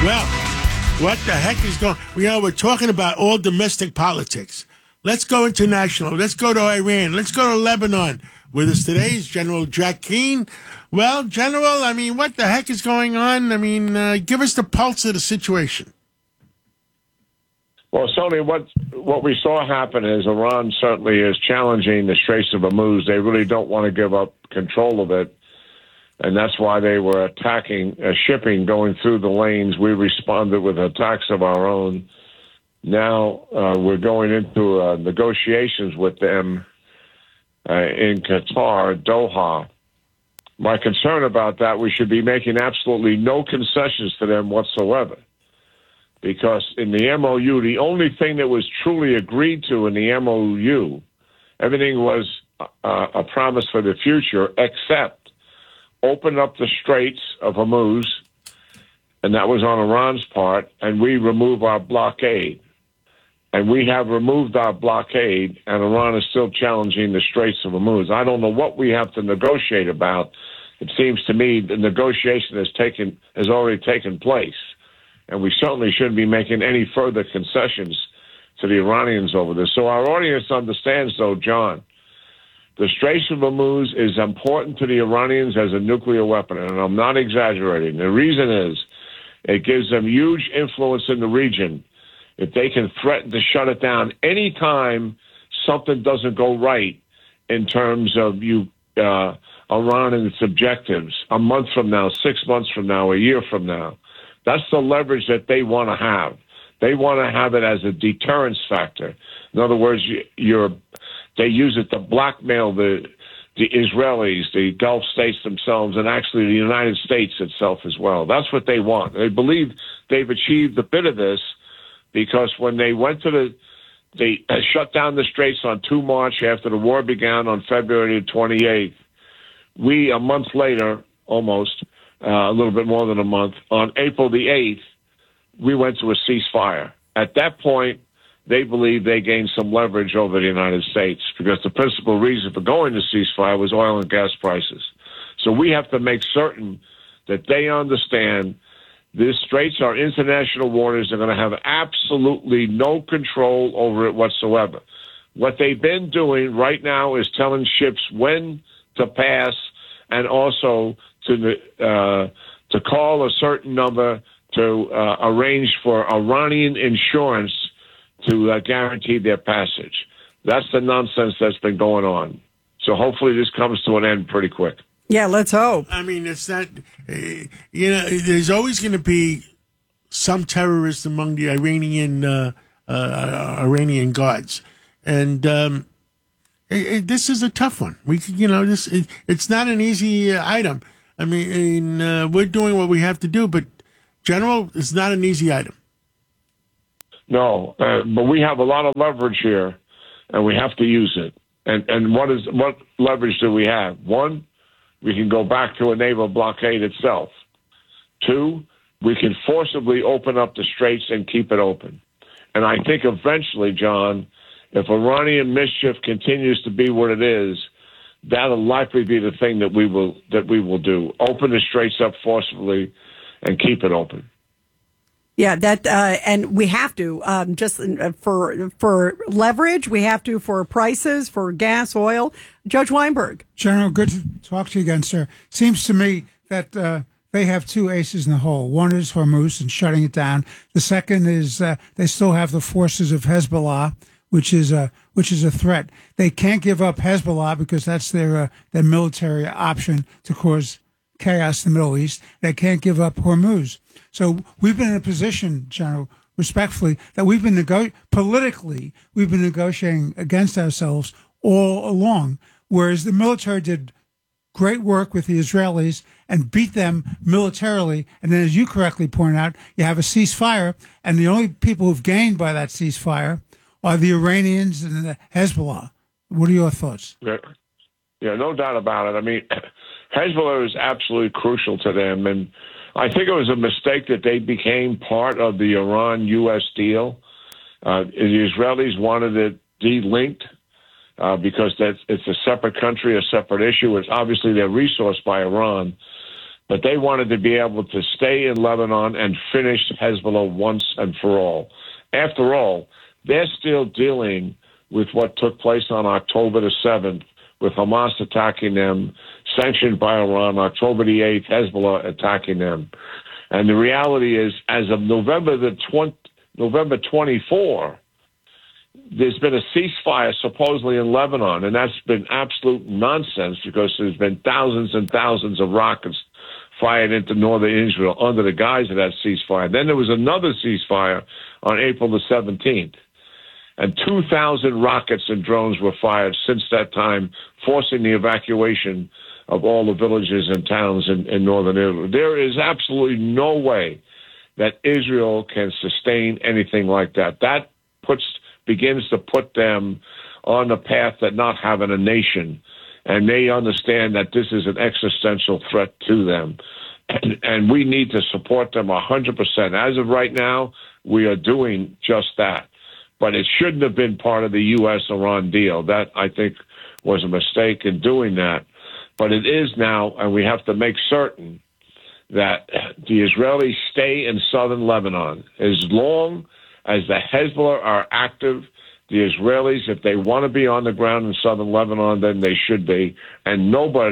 Well, what the heck is going? We're talking about all domestic politics. Let's go international. Let's go to Iran. Let's go to Lebanon. With us today is General Jack Keane. Well, General, what the heck is going on? Give us the pulse of the situation. Well, Sony, what we saw happen is Iran certainly is challenging the Straits of Hormuz. They really don't want to give up control of it, and that's why they were attacking shipping going through the lanes. We responded with attacks of our own. Now we're going into negotiations with them in Qatar, Doha. My concern about that, we should be making absolutely no concessions to them whatsoever. Because in the MOU, the only thing that was truly agreed to in the MOU, everything was a promise for the future, except open up the Straits of Hormuz, and that was on Iran's part, and we remove our blockade. And we have removed our blockade, and Iran is still challenging the Straits of Hormuz. I don't know what we have to negotiate about. It seems to me the negotiation has already taken place. And we certainly shouldn't be making any further concessions to the Iranians over this. So our audience understands, though, John, the Straits of Hormuz is important to the Iranians as a nuclear weapon, and I'm not exaggerating. The reason is it gives them huge influence in the region if they can threaten to shut it down any time something doesn't go right in terms of Iran and its objectives a month from now, 6 months from now, a year from now. That's the leverage that they want to have. They want to have it as a deterrence factor. In other words, they use it to blackmail the Israelis, the Gulf states themselves, and actually the United States itself as well. That's what they want. They believe they've achieved a bit of this because when they went to they shut down the Straits on 2 March after the war began on February 28th. We, a month later, almost, a little bit more than a month, on April the 8th, we went to a ceasefire. At that point, they believe they gained some leverage over the United States because the principal reason for going to ceasefire was oil and gas prices. So we have to make certain that they understand these straits are international waters. They're going to have absolutely no control over it whatsoever. What they've been doing right now is telling ships when to pass and also to call a certain number to arrange for Iranian insurance to guarantee their passage. That's the nonsense that's been going on. So hopefully this comes to an end pretty quick. Yeah, let's hope. It's not, there's always going to be some terrorists among the Iranian guards. And this is a tough one. It's not an easy item. We're doing what we have to do, but General, it's not an easy item. No, but we have a lot of leverage here, and we have to use it. And what leverage do we have? One, we can go back to a naval blockade itself. Two, we can forcibly open up the straits and keep it open. And I think eventually, John, if Iranian mischief continues to be what it is, that'll likely be the thing that we will do. Open the straits up forcibly and keep it open. Yeah, and we have to just for leverage. We have to for prices for gas, oil. Judge Weinberg, General, good to talk to you again, sir. Seems to me that they have two aces in the hole. One is Hormuz and shutting it down. The second is they still have the forces of Hezbollah, which is a threat. They can't give up Hezbollah because that's their military option to cause chaos in the Middle East. They can't give up Hormuz. So we've been in a position, General, respectfully, that we've been politically negotiating against ourselves all along, whereas the military did great work with the Israelis and beat them militarily. And then, as you correctly point out, you have a ceasefire, and the only people who've gained by that ceasefire are the Iranians and the Hezbollah. What are your thoughts? Yeah, no doubt about it. Hezbollah is absolutely crucial to them, and I think it was a mistake that they became part of the Iran-U.S. deal. The Israelis wanted it de-linked because it's a separate country, a separate issue. It's obviously they're resourced by Iran. But they wanted to be able to stay in Lebanon and finish Hezbollah once and for all. After all, they're still dealing with what took place on October the 7th, with Hamas attacking them, sanctioned by Iran, October the 8th, Hezbollah attacking them. And the reality is, as of November 24, there's been a ceasefire supposedly in Lebanon, and that's been absolute nonsense because there's been thousands and thousands of rockets fired into northern Israel under the guise of that ceasefire. Then there was another ceasefire on April the 17th, and 2,000 rockets and drones were fired since that time, forcing the evacuation of all the villages and towns in northern Israel. There is absolutely no way that Israel can sustain anything like that. That begins to put them on the path that not having a nation, and they understand that this is an existential threat to them. And we need to support them 100%. As of right now, we are doing just that. But it shouldn't have been part of the U.S.-Iran deal. That, I think, was a mistake in doing that. But it is now, and we have to make certain that the Israelis stay in southern Lebanon. As long as the Hezbollah are active, the Israelis, if they want to be on the ground in southern Lebanon, then they should be. And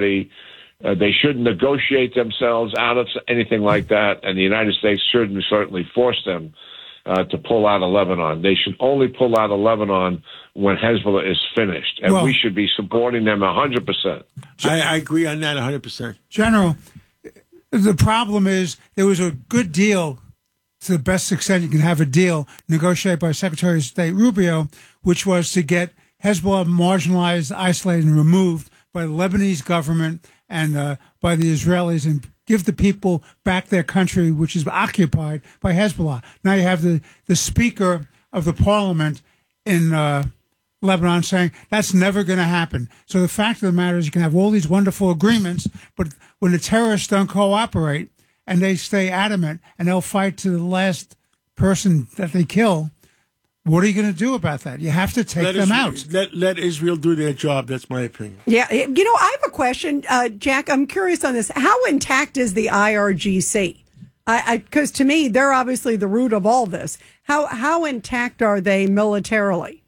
they shouldn't negotiate themselves out of anything like that, and the United States shouldn't certainly force them to pull out of Lebanon. They should only pull out of Lebanon when Hezbollah is finished, and we should be supporting them 100%. I agree on that 100%. General, the problem is there was a good deal, to the best extent you can have a deal, negotiated by Secretary of State Rubio, which was to get Hezbollah marginalized, isolated, and removed by the Lebanese government and by the Israelis, and give the people back their country, which is occupied by Hezbollah. Now you have the Speaker of the Parliament in Lebanon saying that's never going to happen. So the fact of the matter is you can have all these wonderful agreements, but when the terrorists don't cooperate and they stay adamant and they'll fight to the last person that they kill, what are you going to do about that? You have to take them out. Let Israel do their job. That's my opinion. Yeah. I have a question, Jack. I'm curious on this. How intact is the IRGC? Because to me, they're obviously the root of all this. How intact are they militarily?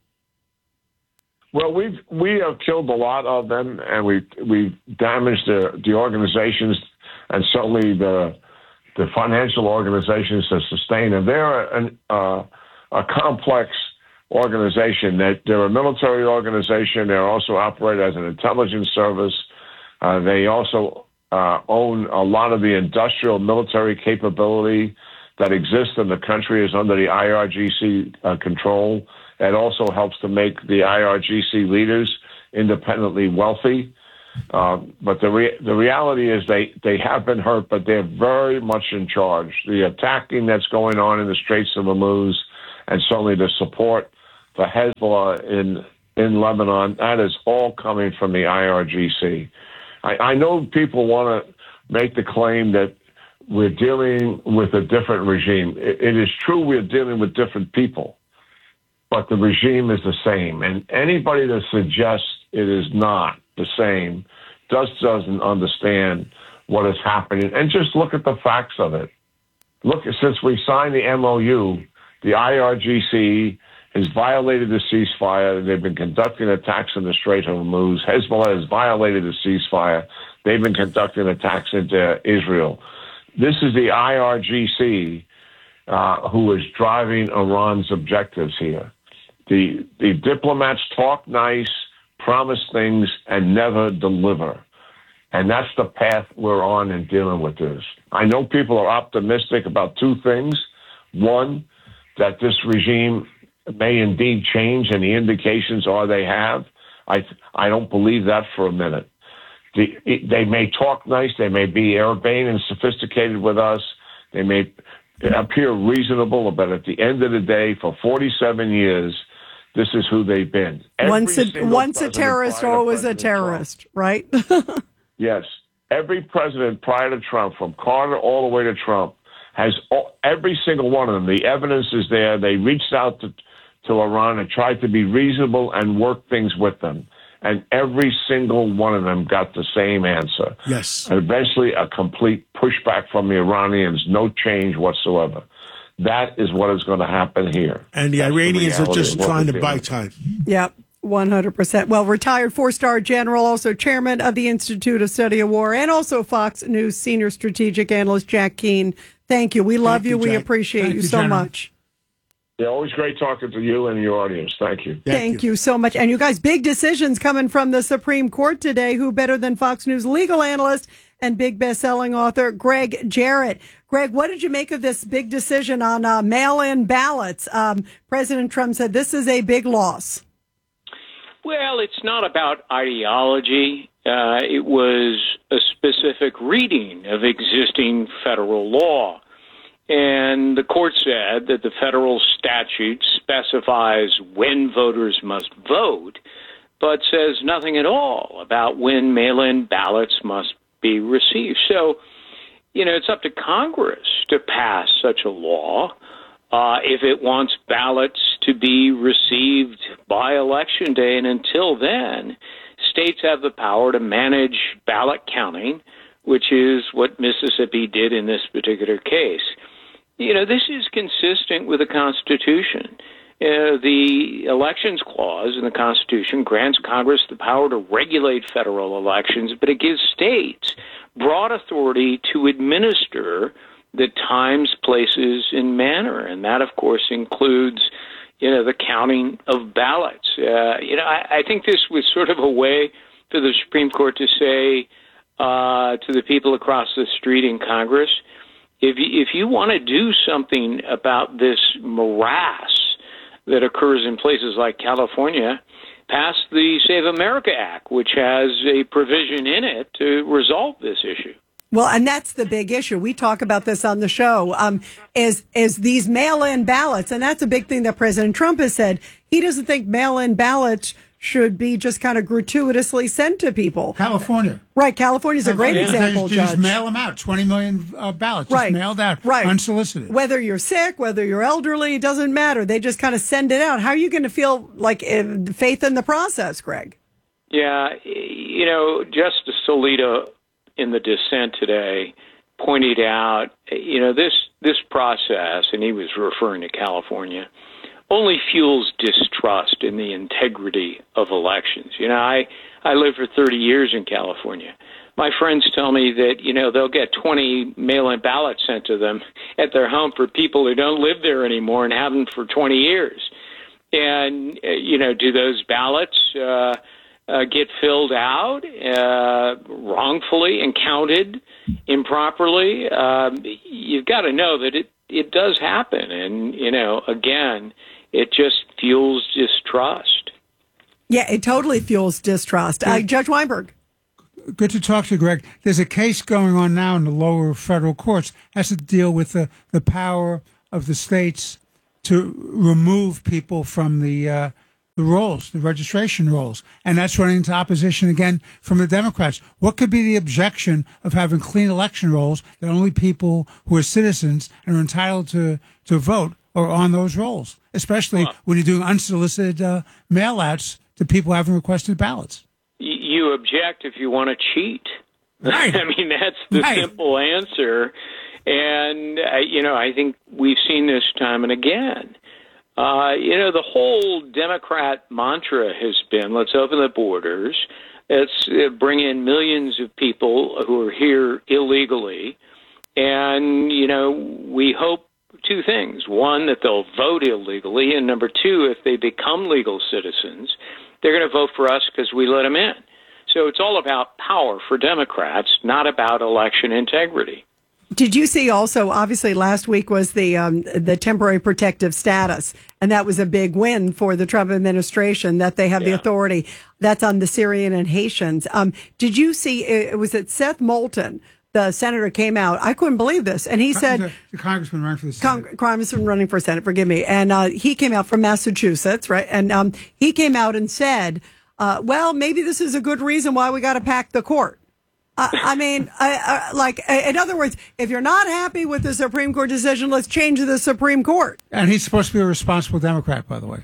Well, we have killed a lot of them, and we've damaged the organizations, and certainly the financial organizations that sustain them. They're a complex organization. They're a military organization. They also operate as an intelligence service. They also own a lot of the industrial military capability that exists in the country is under the IRGC control. It also helps to make the IRGC leaders independently wealthy. But the reality is they have been hurt, but they're very much in charge. The attacking that's going on in the Straits of Hormuz, and certainly the support for Hezbollah in Lebanon, that is all coming from the IRGC. I know people want to make the claim that we're dealing with a different regime. It is true we're dealing with different people, but the regime is the same. And anybody that suggests it is not the same just doesn't understand what is happening. And just look at the facts of it. Look, since we signed the MOU, the IRGC has violated the ceasefire. They've been conducting attacks in the Strait of Hormuz. Hezbollah has violated the ceasefire. They've been conducting attacks into Israel. This is the IRGC who is driving Iran's objectives here. The diplomats talk nice, promise things, and never deliver. And that's the path we're on in dealing with this. I know people are optimistic about two things. One, that this regime may indeed change, and the indications are they have. I don't believe that for a minute. They may talk nice, they may be urbane and sophisticated with us, they may appear reasonable, but at the end of the day, for 47 years, this is who they've been. Once a terrorist, always a terrorist, right? Yes. Every president prior to Trump, from Carter all the way to Trump, has every single one of them. The evidence is there. They reached out to Iran and tried to be reasonable and work things with them. And every single one of them got the same answer. Yes. And eventually a complete pushback from the Iranians, no change whatsoever. That is what is going to happen here. And the Iranians are just trying to buy time. Yep. 100%. Well, retired four-star general, also chairman of the Institute of Study of War, and also Fox News senior strategic analyst Jack Keane. Thank you. We love you. We appreciate you so much. Yeah, always great talking to you and your audience. Thank you. Thank you so much. And you guys, big decisions coming from the Supreme Court today. Who better than Fox News legal analyst and big best-selling author Greg Jarrett? Greg, what did you make of this big decision on mail-in ballots? President Trump said this is a big loss. Well, it's not about ideology. It was a specific reading of existing federal law. And the court said that the federal statute specifies when voters must vote, but says nothing at all about when mail-in ballots must be received. So, it's up to Congress to pass such a law. If it wants ballots to be received by Election Day, and until then, states have the power to manage ballot counting, which is what Mississippi did in this particular case. This is consistent with the Constitution. The Elections Clause in the Constitution grants Congress the power to regulate federal elections, but it gives states broad authority to administer the times, places, and manner. And that, of course, includes, the counting of ballots. I think this was sort of a way for the Supreme Court to say to the people across the street in Congress, if you want to do something about this morass that occurs in places like California, pass the Save America Act, which has a provision in it to resolve this issue. Well, and that's the big issue. We talk about this on the show, is these mail-in ballots. And that's a big thing that President Trump has said. He doesn't think mail-in ballots should be just kind of gratuitously sent to people. California. Right. California's a great example, Judge. Just mail them out. 20 million ballots just mailed out, unsolicited. Whether you're sick, whether you're elderly, it doesn't matter. They just kind of send it out. How are you going to feel like faith in the process, Greg? Yeah. Justice Alito in the dissent today pointed out, this process, and he was referring to California, only fuels distrust in the integrity of elections. I lived for 30 years in California. My friends tell me that, they'll get 20 mail-in ballots sent to them at their home for people who don't live there anymore and haven't for 20 years. And, do those ballots get filled out wrongfully and counted improperly? You've got to know that it does happen. And, again, it just fuels distrust. Yeah, it totally fuels distrust. Judge Weinberg. Good to talk to you, Greg. There's a case going on now in the lower federal courts. It has to deal with the power of the states to remove people from the rolls, the registration rolls. And that's running into opposition again from the Democrats. What could be the objection of having clean election rolls that only people who are citizens and are entitled to vote are on those rolls, especially when you're doing unsolicited mail-outs to people who haven't requested ballots? You object if you want to cheat. Right. I mean, that's the simple answer. And, I think we've seen this time and again. The whole Democrat mantra has been, let's open the borders, let's bring in millions of people who are here illegally, and, we hope two things. One, that they'll vote illegally, and number two, if they become legal citizens, they're going to vote for us because we let them in. So it's all about power for Democrats, not about election integrity. Did you see also, obviously last week was the temporary protective status, and that was a big win for the Trump administration that they have the authority. That's on the Syrian and Haitians. Did you see, was it Seth Moulton, the senator, came out? I couldn't believe this. And he said... The congressman running for the Senate. Congressman running for Senate, forgive me. And he came out from Massachusetts, right? And he came out and said, well, maybe this is a good reason why we got to pack the court. In other words, if you're not happy with the Supreme Court decision, let's change the Supreme Court. And he's supposed to be a responsible Democrat, by the way.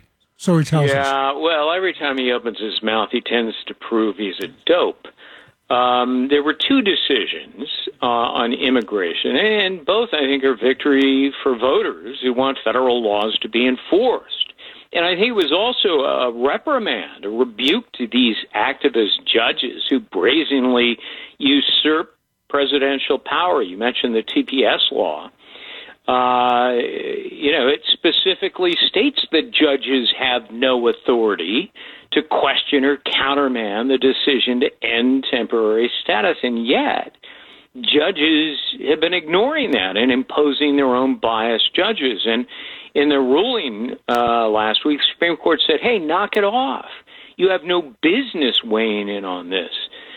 So he tells us. Yeah, well, every time he opens his mouth, he tends to prove he's a dope. There were two decisions on immigration, and both, I think, are victory for voters who want federal laws to be enforced. And I think it was also a reprimand, a rebuke to these activist judges who brazenly usurp presidential power. You mentioned the TPS law. It specifically states that judges have no authority to question or countermand the decision to end temporary status. And yet, judges have been ignoring that and imposing their own biased judges. And in their ruling last week, the Supreme Court said, hey, knock it off. You have no business weighing in on this.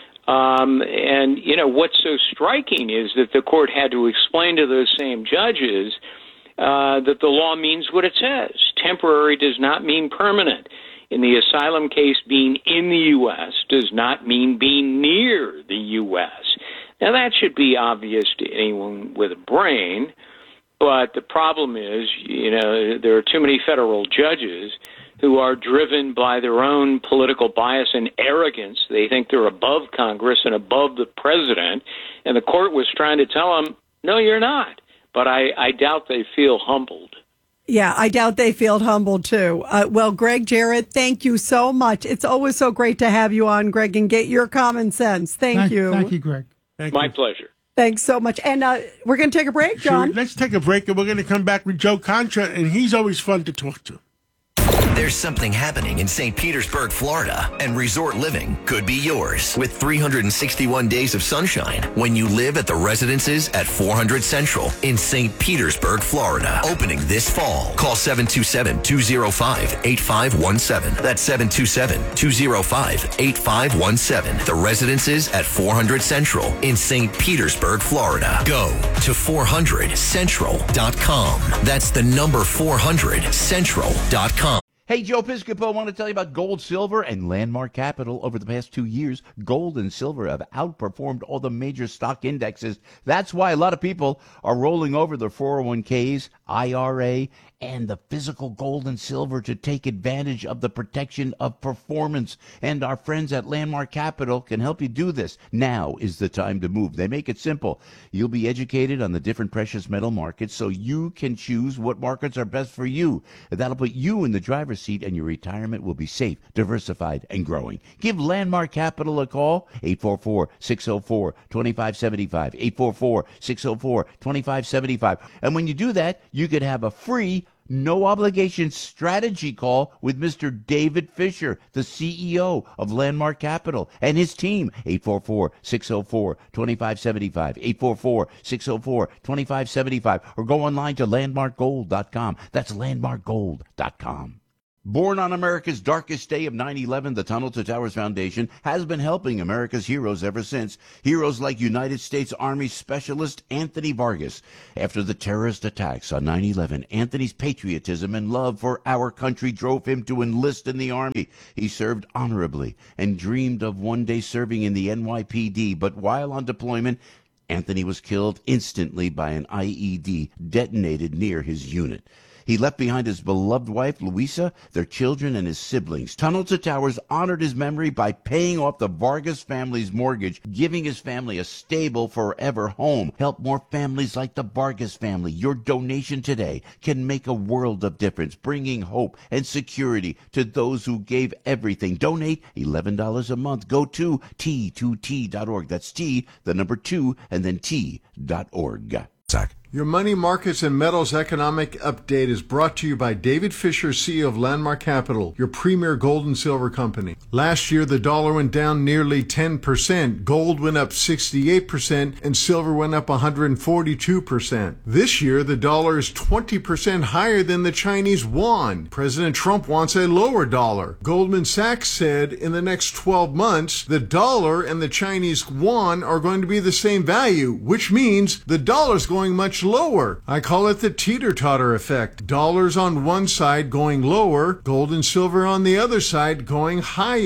What's so striking is that the court had to explain to those same judges that the law means what it says. Temporary does not mean permanent. In the asylum case, being in the U.S. does not mean being near the U.S. Now, that should be obvious to anyone with a brain, but the problem is, there are too many federal judges who are driven by their own political bias and arrogance. They think they're above Congress and above the president, and the court was trying to tell them, no, you're not. But I doubt they feel humbled. Yeah, I doubt they feel humbled, too. Well, Greg Jarrett, thank you so much. It's always so great to have you on, Greg, and get your common sense. Thank you. Thank you, Greg. My pleasure. Thanks so much. And we're going to take a break, John. Sure, let's take a break, and we're going to come back with Joe Contra, and he's always fun to talk to. There's something happening in St. Petersburg, Florida, and resort living could be yours with 361 days of sunshine when you live at the residences at 400 Central in St. Petersburg, Florida. Opening this fall. Call 727-205-8517. That's 727-205-8517. The residences at 400 Central in St. Petersburg, Florida. Go to 400central.com. That's the number 400central.com. Hey, Joe Piscopo, I want to tell you about gold, silver, and Landmark Capital. Over the past 2 years, gold and silver have outperformed all the major stock indexes. That's why a lot of people are rolling over their 401ks, IRA, and the physical gold and silver to take advantage of the protection of performance. And our friends at Landmark Capital can help you do this. Now is the time to move. They make it simple. You'll be educated on the different precious metal markets so you can choose what markets are best for you. That'll put you in the driver's seat, and your retirement will be safe, diversified, and growing. Give Landmark Capital a call, 844-604-2575, 844-604-2575. And when you do that, you could have a free no obligation strategy call with Mr. David Fisher, the CEO of Landmark Capital, and his team. 844-604-2575, 844-604-2575, or go online to landmarkgold.com. That's landmarkgold.com. Born on America's darkest day of 9/11, the Tunnel to Towers Foundation has been helping America's heroes ever since. Heroes like United States Army Specialist Anthony Vargas. After the terrorist attacks on 9/11, Anthony's patriotism and love for our country drove him to enlist in the Army. He served honorably and dreamed of one day serving in the NYPD, but while on deployment, Anthony was killed instantly by an IED detonated near his unit. He left behind his beloved wife, Louisa, their children, and his siblings. Tunnel to Towers honored his memory by paying off the Vargas family's mortgage, giving his family a stable forever home. Help more families like the Vargas family. Your donation today can make a world of difference, bringing hope and security to those who gave everything. Donate $11 a month. Go to T2T.org. That's T, the number 2, and then T.org. Your Money Markets and Metals Economic Update is brought to you by David Fisher, CEO of Landmark Capital, your premier gold and silver company. Last year, the dollar went down nearly 10%, gold went up 68%, and silver went up 142%. This year, the dollar is 20% higher than the Chinese yuan. President Trump wants a lower dollar. Goldman Sachs said in the next 12 months, the dollar and the Chinese yuan are going to be the same value, which means the dollar's going much lower. I call it the teeter-totter effect. Dollars on one side going lower, gold and silver on the other side going higher.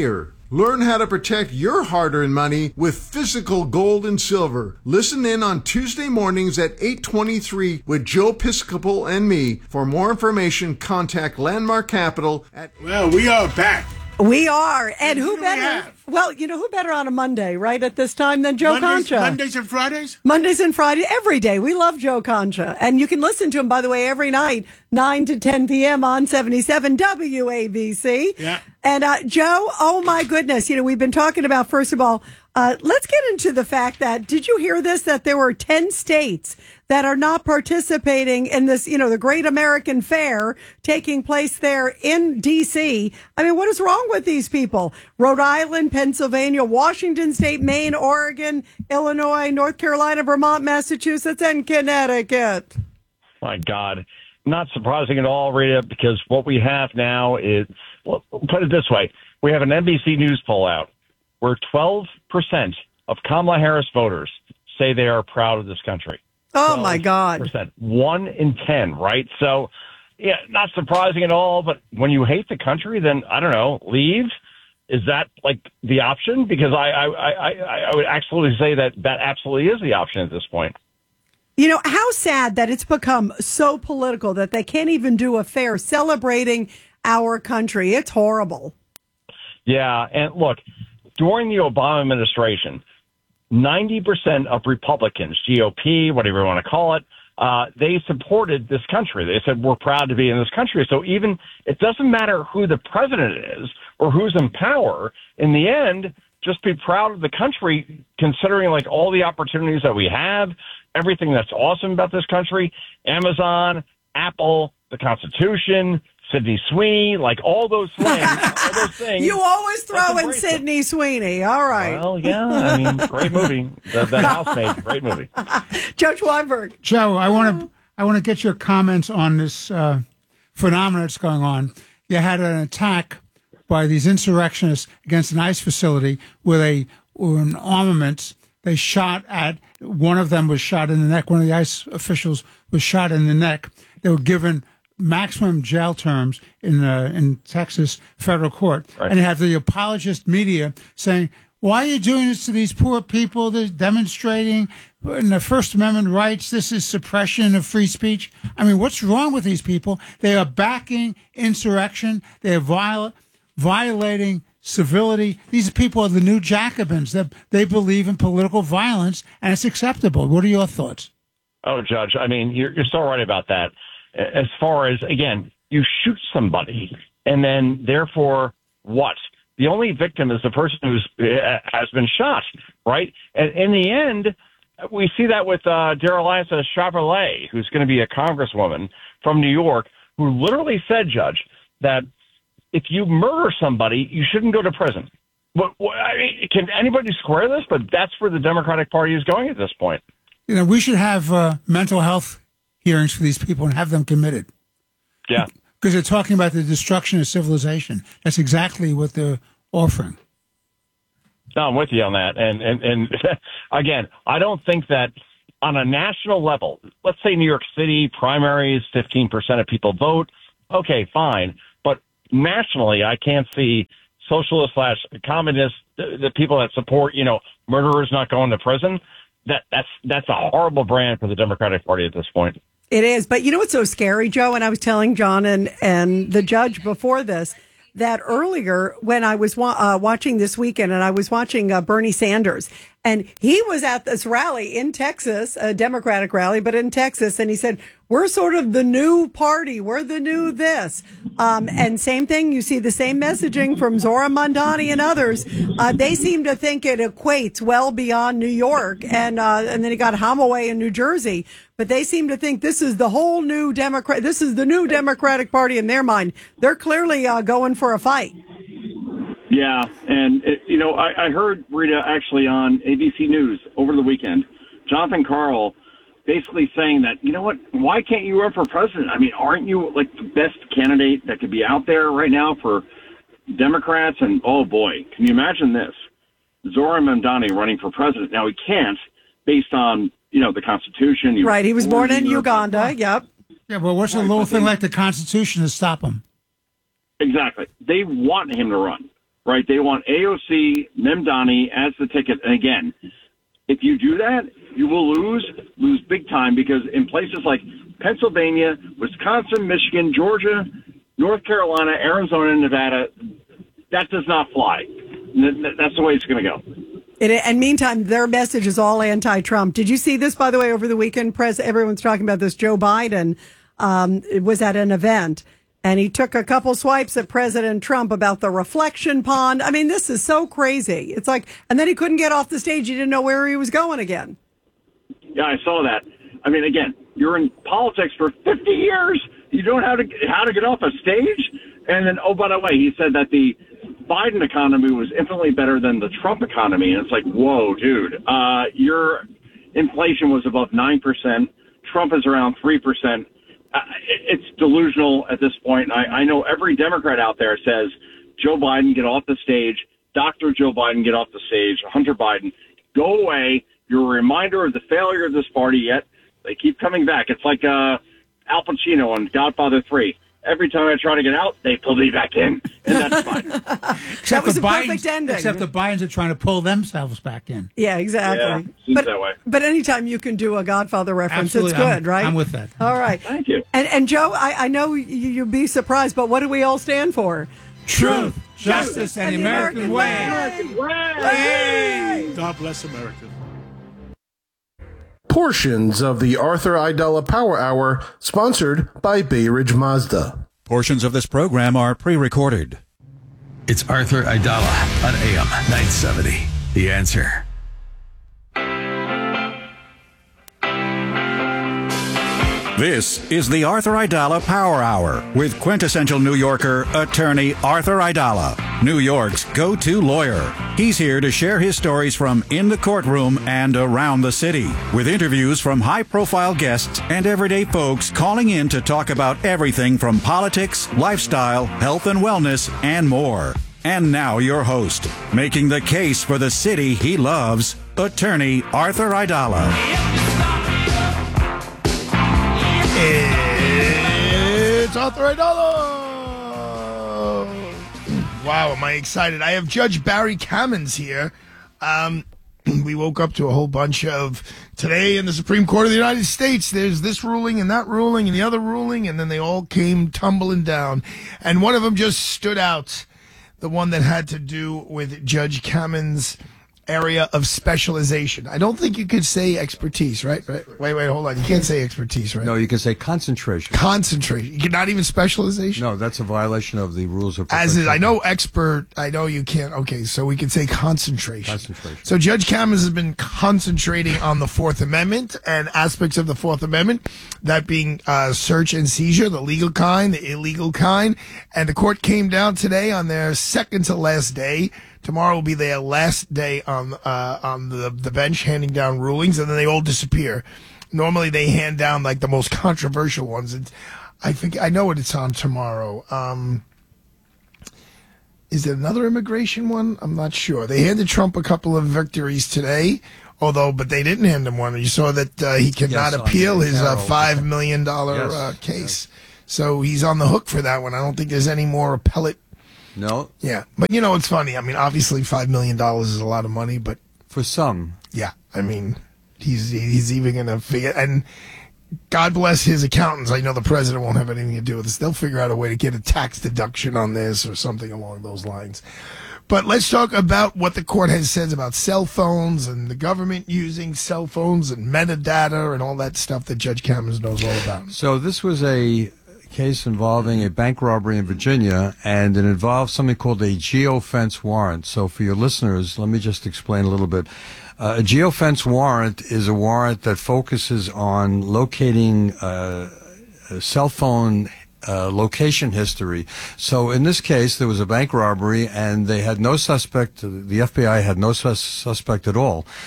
Learn how to protect your hard-earned money with physical gold and silver. Listen in on Tuesday mornings at 8:23 with Joe Piscopo and me. For more information, contact Landmark Capital at... Well, we are back. We are. And who do we better? have? Well, who better on a Monday, right, at this time than Joe Concha? Mondays and Fridays? Mondays and Fridays, every day. We love Joe Concha. And you can listen to him, by the way, every night, 9 to 10 p.m. on 77 WABC. Yeah. And Joe, oh my goodness, we've been talking about, first of all, let's get into the fact that, did you hear this, that there were 10 states that are not participating in this, the Great American Fair taking place there in D.C. I mean, what is wrong with these people? Rhode Island, Pennsylvania, Washington State, Maine, Oregon, Illinois, North Carolina, Vermont, Massachusetts, and Connecticut. My God. Not surprising at all, Rita, because what we have now is, well, put it this way. We have an NBC News poll out where 12% of Kamala Harris voters say they are proud of this country. Oh, my God. 1 in 10, right? So, yeah, not surprising at all. But when you hate the country, then, I don't know, leave? Is that, like, the option? Because I would absolutely say that absolutely is the option at this point. How sad that it's become so political that they can't even do a fair celebrating our country. It's horrible. Yeah, and look, during the Obama administration, 90% of Republicans, GOP, whatever you want to call it, they supported this country. They said, we're proud to be in this country. So even it doesn't matter who the president is or who's in power, in the end, just be proud of the country, considering like all the opportunities that we have, everything that's awesome about this country, Amazon, Apple, the Constitution, Sydney Sweeney, like all those things. You always throw in Sydney Sweeney. All right. Well, yeah, I mean, great movie. The Housemaid, great movie. Judge Weinberg. Joe, I want to get your comments on this phenomenon that's going on. You had an attack by these insurrectionists against an ICE facility with an armament. They shot at, one of them was shot in the neck. One of the ICE officials was shot in the neck. They were given maximum jail terms in Texas federal court. Right. And you have the apologist media saying, why are you doing this to these poor people? They're demonstrating in the First Amendment rights. This is suppression of free speech. I mean, what's wrong with these people? They are backing insurrection. They are violating civility. These people are the new Jacobins. They believe in political violence, and it's acceptable. What are your thoughts? Oh, Judge, I mean, you're so right about that. As far as, again, you shoot somebody, and then therefore what? The only victim is the person who has been shot, right? And in the end, we see that with Darylisa Chevrolet, who's going to be a congresswoman from New York, who literally said, Judge, that if you murder somebody, you shouldn't go to prison. I mean, can anybody square this? But that's where the Democratic Party is going at this point. We should have mental health hearings for these people and have them committed. Yeah. Because they're talking about the destruction of civilization. That's exactly what they're offering. No, I'm with you on that. And again, I don't think that on a national level, let's say New York City primaries, 15% of people vote. Okay, fine. But nationally, I can't see socialist / communists, the people that support, murderers not going to prison. That's a horrible brand for the Democratic Party at this point. It is. But you know what's so scary, Joe? And I was telling John and the judge before this, that earlier when I was watching this weekend, and I was watching Bernie Sanders, and he was at this rally in Texas, a Democratic rally, but in Texas, and he said, we're sort of the new party. We're the new this. And same thing, you see the same messaging from Zora Mondani and others. They seem to think it equates well beyond New York, and then he got Hamaway in New Jersey. But they seem to think this is the whole new Democrat. This is the new Democratic Party in their mind. They're clearly going for a fight. Yeah, and I heard Rita actually on ABC News over the weekend, Jonathan Karl basically saying that, you know what, why can't you run for president? I mean, aren't you like the best candidate that could be out there right now for Democrats? And oh boy, can you imagine this? Zora Mondani running for president. Now he can't based on, the Constitution. Right, he was born in Uganda, yep. Yeah, well, what's a little thing like the Constitution to stop him? Exactly. They want him to run. right? They want AOC, Memdani as the ticket. And again, if you do that, you will lose big time, because in places like Pennsylvania, Wisconsin, Michigan, Georgia, North Carolina, Arizona, and Nevada, that does not fly. That's the way it's going to go. And meantime, their message is all anti-Trump. Did you see this, by the way, over the weekend? Everyone's talking about this. Joe Biden was at an event, and he took a couple swipes at President Trump about the reflection pond. I mean, this is so crazy. It's like, and then he couldn't get off the stage. He didn't know where he was going again. Yeah, I saw that. I mean, again, you're in politics for 50 years. You don't know how to get off a stage. And then, oh, by the way, he said that the Biden economy was infinitely better than the Trump economy. And it's like, whoa, dude, your inflation was above 9%. Trump is around 3%. It's delusional at this point. I know every Democrat out there says, Joe Biden, get off the stage. Dr. Joe Biden, get off the stage. Hunter Biden, go away. You're a reminder of the failure of this party, yet they keep coming back. It's like Al Pacino on Godfather 3. Every time I try to get out, they pull me back in, and that's fine. That was a perfect ending. Except the Bidens are trying to pull themselves back in. Yeah, exactly. Yeah, seems that way. But anytime you can do a Godfather reference, Absolutely. it's good, right? I'm with that. All right. Thank you. And Joe, I know you'll be surprised, but what do we all stand for? Truth, justice, and the American way. Hey! God bless America. Portions of the Arthur Aidala Power Hour, sponsored by Bay Ridge Mazda. Portions of this program are pre-recorded. It's Arthur Aidala on AM 970. The Answer. This is the Arthur Aidala Power Hour with quintessential New Yorker, attorney Arthur Aidala, New York's go-to lawyer. He's here to share his stories from in the courtroom and around the city, with interviews from high-profile guests and everyday folks calling in to talk about everything from politics, lifestyle, health and wellness, and more. And now your host, making the case for the city he loves, attorney Arthur Aidala. It's Arthur Aidala. Wow, am I excited. I have Judge Barry Kamins here. We woke up to a whole bunch of today in the Supreme Court of the United States. There's this ruling and that ruling and the other ruling, and then they all came tumbling down. And one of them just stood out, the one that had to do with Judge Kamins' area of specialization. I don't think you could say expertise, right? Wait, hold on. You can't say expertise, right? No, you can say concentration. Concentration. You can not even specialization? No, that's a violation of the rules of As is, I know expert, I know you can't. Okay, so we can say concentration. Concentration. So Judge Kamins has been concentrating on the Fourth Amendment and aspects of the Fourth Amendment, that being search and seizure, the legal kind, the illegal kind. And the court came down today on their second to last day. Tomorrow will be their last day on the bench handing down rulings, and then they all disappear. Normally they hand down like the most controversial ones. And I know what it's on tomorrow. Is there another immigration one? I'm not sure. They handed Trump a couple of victories today, but they didn't hand him one. You saw that he cannot appeal his $5 million case. Yes. So he's on the hook for that one. I don't think there's any more appellate. No. Yeah. But it's funny. I mean, obviously $5 million is a lot of money, but for some. Yeah. I mean, he's even going to figure, and God bless his accountants. I know the president won't have anything to do with this. They'll figure out a way to get a tax deduction on this or something along those lines. But let's talk about what the court has said about cell phones and the government using cell phones and metadata and all that stuff that Judge Kamins knows all about. So this was a case involving a bank robbery in Virginia, and it involved something called a geofence warrant. So for your listeners, let me just explain a little bit. A geofence warrant is a warrant that focuses on locating cell phone location history. So in this case, there was a bank robbery, and they had no suspect. The FBI had no suspect at all.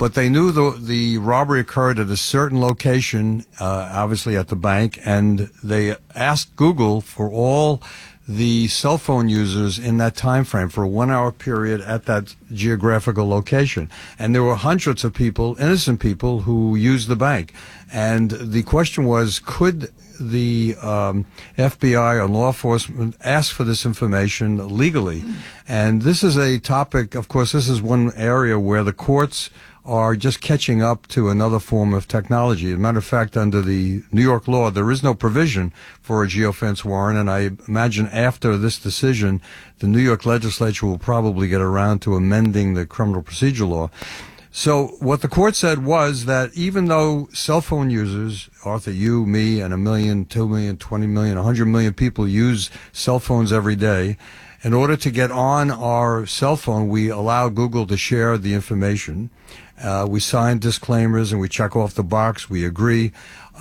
but they knew the robbery occurred at a certain location, obviously at the bank, and they asked Google for all the cell phone users in that time frame for a 1 hour period at that geographical location. And there were hundreds of people, innocent people, who used the bank. And the question was, could the FBI or law enforcement ask for this information legally? And this is a topic, of course, this is one area where the courts are just catching up to another form of technology. As a matter of fact, under the New York law, there is no provision for a geofence warrant, and I imagine after this decision, the New York legislature will probably get around to amending the criminal procedure law. So what the court said was that even though cell phone users, Arthur, you, me, and 1 million, 2 million, 20 million, 100 million people use cell phones every day, in order to get on our cell phone, we allow Google to share the information. We sign disclaimers and we check off the box. We agree.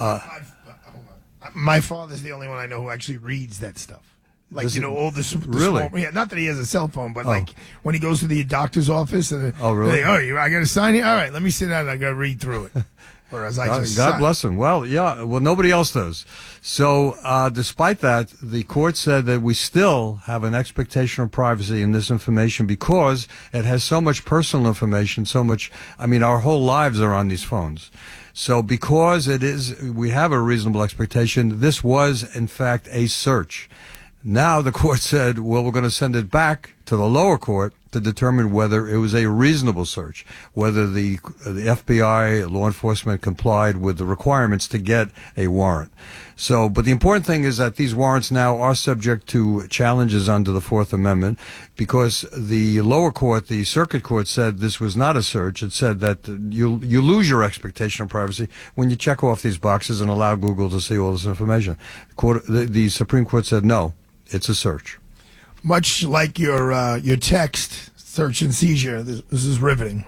My father's the only one I know who actually reads that stuff. Like, Does you it- know, all the Really? small, yeah, not that he has a cell phone, but like when he goes to the doctor's office and Oh, really? I got to sign here. All right, let me sit down and I got to read through it. Whereas I just God sign. bless him. Well, yeah, well, nobody else does. So, despite that, the court said that we still have an expectation of privacy in this information because it has so much personal information, so much, I mean, our whole lives are on these phones. So because we have a reasonable expectation, this was, in fact, a search. Now the court said, well, we're going to send it back to the lower court to determine whether it was a reasonable search, whether the FBI, law enforcement complied with the requirements to get a warrant. So, but the important thing is that these warrants now are subject to challenges under the Fourth Amendment because the lower court, the circuit court, said this was not a search. It said that you lose your expectation of privacy when you check off these boxes and allow Google to see all this information. The Supreme Court said no, it's a search. Much like your text search and seizure, this is riveting.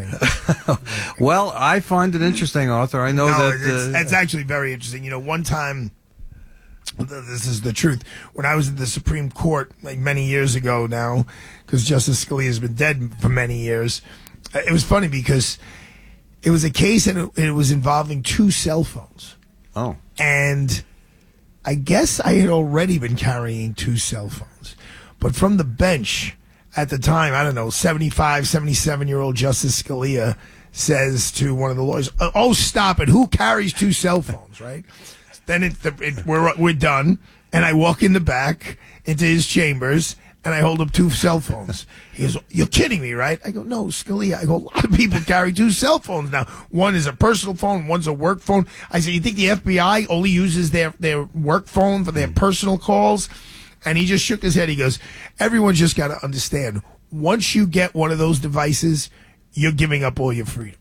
Well, I find it interesting, Arthur. I know that it's actually very interesting. You know, one time, this is the truth. When I was at the Supreme Court, like many years ago now, because Justice Scalia has been dead for many years, it was funny because it was a case and it was involving 2 cell phones. Oh. And I guess I had already been carrying 2 cell phones. But from the bench at the time, I don't know, 75, 77-year-old Justice Scalia says to one of the lawyers, oh, stop it. Who carries 2 cell phones, right? Then we're done, and I walk in the back into his chambers, and I hold up 2 cell phones. He goes, you're kidding me, right? I go, no, Scalia. I go, a lot of people carry 2 cell phones now. One is a personal phone, one's a work phone. I said, you think the FBI only uses their work phone for their personal calls? And he just shook his head. He goes, everyone's just got to understand, once you get one of those devices, you're giving up all your freedom.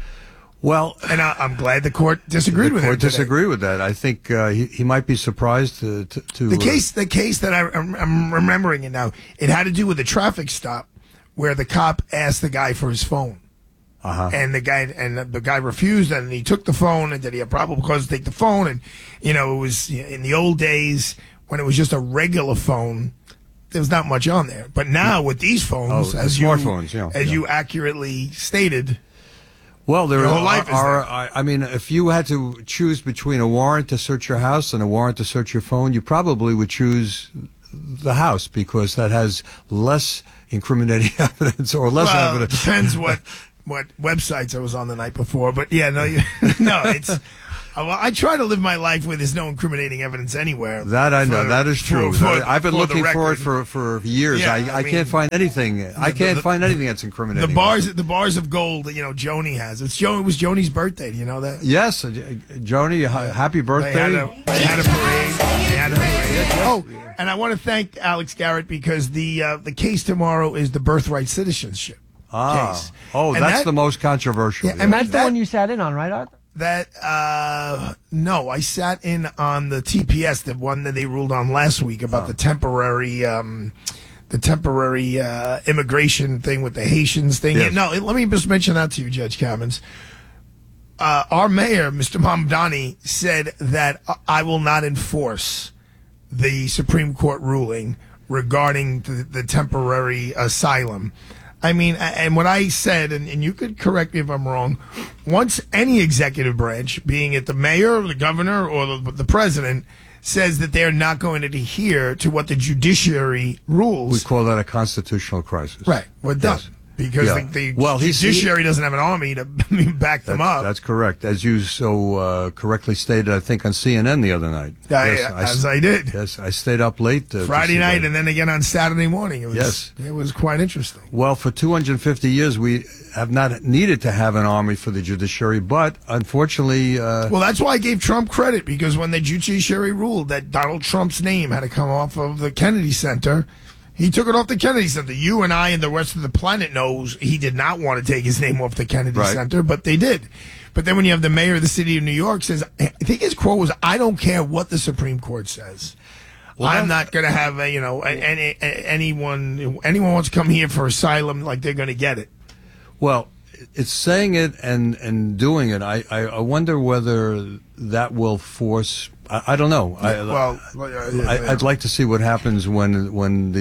Well, and I'm glad the court disagreed with him. The court disagreed with that. I think he might be surprised to the case that I'm remembering it now. It had to do with a traffic stop where the cop asked the guy for his phone. And the guy refused, and he took the phone, and that he had probable cause to take the phone. And you know, it was in the old days when it was just a regular phone. There was not much on there, but now with these phones, as you accurately stated. Well, there your whole life is there. I mean, if you had to choose between a warrant to search your house and a warrant to search your phone, you probably would choose the house because that has less incriminating evidence or less evidence. Depends what websites I was on the night before, but yeah, it's. I try to live my life where there's no incriminating evidence anywhere. That I know. That is true. I've been looking for it for years. Yeah, I can't find anything. I can't find anything that's incriminating. The bars of gold that Joni has. It was Joni's birthday. Do you know that? Yes, Joni, happy birthday. They had a parade. Oh, and I want to thank Alex Garrett because the case tomorrow is the birthright citizenship case. Oh, and that's the most controversial. Yeah, and that's the one you sat in on, right, Arthur? No, I sat in on the TPS, the one that they ruled on last week about the temporary immigration thing with the Haitians thing. Yes. No, let me just mention that to you, Judge Kamens. Our mayor, Mr. Mamdani, said that I will not enforce the Supreme Court ruling regarding the temporary asylum. I mean, and what I said, and you could correct me if I'm wrong, once any executive branch, being it the mayor, the governor, or the president, says that they're not going to adhere to what the judiciary rules. We call that a constitutional crisis. Right. Well, it does. Because the judiciary doesn't have an army to back them up. That's correct. As you so correctly stated, I think, on CNN the other night. I did. Yes, I stayed up late. Friday night and then again on Saturday morning. It was quite interesting. Well, for 250 years, we have not needed to have an army for the judiciary, but unfortunately... well, that's why I gave Trump credit, because when the judiciary ruled that Donald Trump's name had to come off of the Kennedy Center... He took it off the Kennedy Center. You and I and the rest of the planet knows he did not want to take his name off the Kennedy Center, but they did. But then when you have the mayor of the city of New York says, I think his quote was, "I don't care what the Supreme Court says. I'm not going to have, anyone wants to come here for asylum, like they're going to get it." Well, it's saying it and doing it. I wonder whether that will force... I don't know. I'd like to see what happens when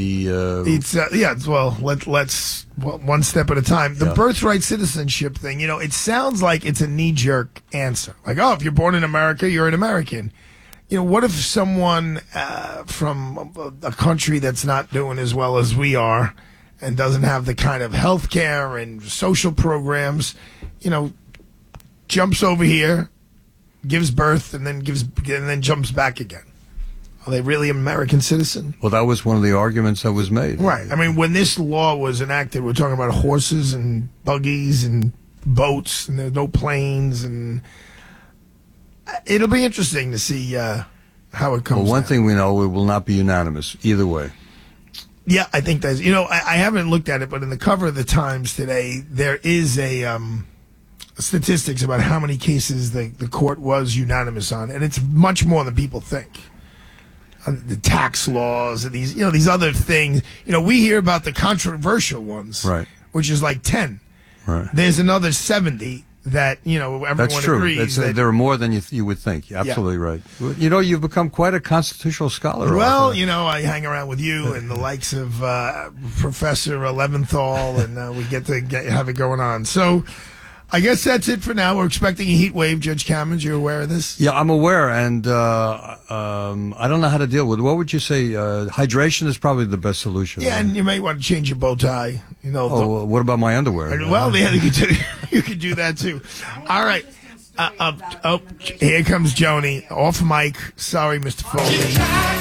let's one step at a time. The birthright citizenship thing, it sounds like it's a knee-jerk answer. Like, oh, if you're born in America, you're an American. What if someone from a country that's not doing as well as we are and doesn't have the kind of health care and social programs, jumps over here, gives birth, and then jumps back again? Are they really an American citizen? Well, that was one of the arguments that was made. Right. I mean, when this law was enacted, we're talking about horses and buggies and boats, and there's no planes, and it'll be interesting to see how it comes. Well, one thing we know, it will not be unanimous either way. Yeah, I think that's... I haven't looked at it, but in the cover of the Times today, there is a... statistics about how many cases the court was unanimous on, and it's much more than people think. The tax laws and these other things. We hear about the controversial ones, right? Which is like 10. Right. There's another 70 that everyone That's true. agrees. There are more than you would think. You're absolutely right. You've become quite a constitutional scholar. Well, I hang around with you and the likes of Professor Leventhal, and we get to have it going on. So. I guess that's it for now. We're expecting a heat wave, Judge Cammons. You're aware of this? Yeah, I'm aware, and I don't know how to deal with it. What would you say? Hydration is probably the best solution. Yeah, and you may want to change your bow tie. What about my underwear? Well, yeah, you could do that too. All right. Here comes Joni. Off mic. Sorry, Mr. Foley.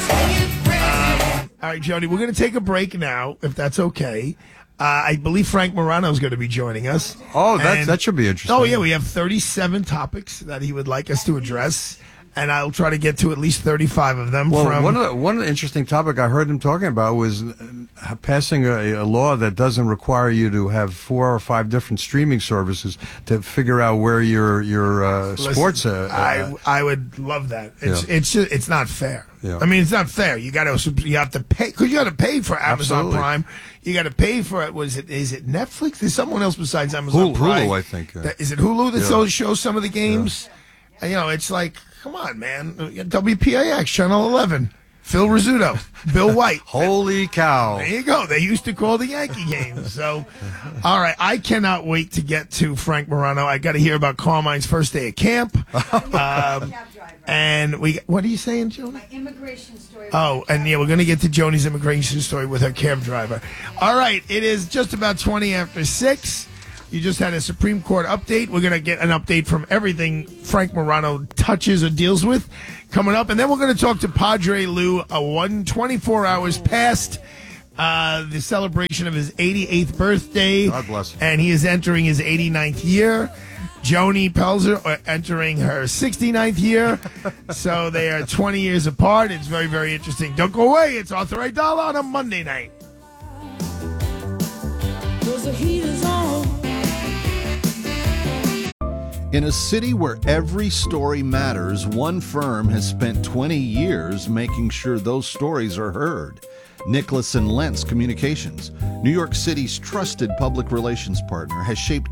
All right, Joni, we're going to take a break now, if that's okay. I believe Frank Morano is going to be joining us. Oh, that should be interesting. Oh, yeah, we have 37 topics that he would like us to address, and I'll try to get to at least 35 of them. Well, one of the interesting topic I heard him talking about was passing a law that doesn't require you to have 4 or 5 different streaming services to figure out where your sports. I would love that. It's not fair. Yeah. I mean, it's not fair. You have to pay, because you got to pay for Amazon Absolutely. Prime. You got to pay for it. Is it Netflix? There's someone else besides Amazon Prime. Hulu, I think. Yeah. Is it Hulu that shows some of the games? Yeah. It's like, come on, man. WPAX Channel 11. Phil Rizzuto, Bill White. Holy cow. There you go. They used to call the Yankee games. So, all right. I cannot wait to get to Frank Morano. I got to hear about Carmine's first day at camp. And what are you saying, Joni? My immigration story. Oh, and we're going to get to Joni's immigration story with her cab driver. All right. It is just about 20 after 6. You just had a Supreme Court update. We're going to get an update from everything Frank Morano touches or deals with coming up. And then we're going to talk to Padre Lou 24 hours past the celebration of his 88th birthday. God bless him. And he is entering his 89th year. Joni Pelzer entering her 69th year. So they are 20 years apart. It's very, very interesting. Don't go away. It's Arthur Aidala on a Monday night. In a city where every story matters, one firm has spent 20 years making sure those stories are heard. Nicholas & Lentz Communications, New York City's trusted public relations partner, has shaped